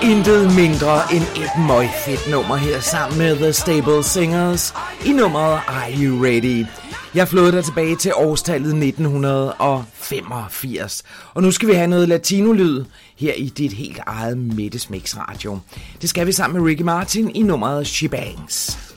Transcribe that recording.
Intet mindre end et møgfedt nummer her sammen med The Stable Singers i nummeret Are You Ready? Jeg flåede dig tilbage til årstallet 1985, og nu skal vi have noget latinolyd her i dit helt eget Mettes Mix Radio. Det skal vi sammen med Ricky Martin i nummeret She Bangs.